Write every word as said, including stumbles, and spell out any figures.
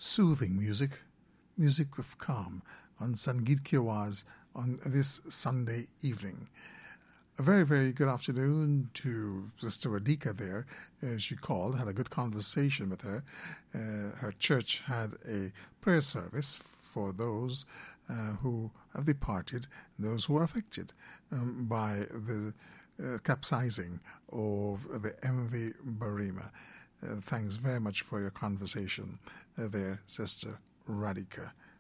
soothing music, music of calm on Sangeet Ki Awaaz on this Sunday evening. A very, very good afternoon to Sister Radhika there. Uh, she called, had a good conversation with her. Uh, her church had a prayer service for those uh, who have departed, those who are affected um, by the uh, capsizing of the M V Barima. Uh, thanks very much for your conversation uh, there, Sister Radhika.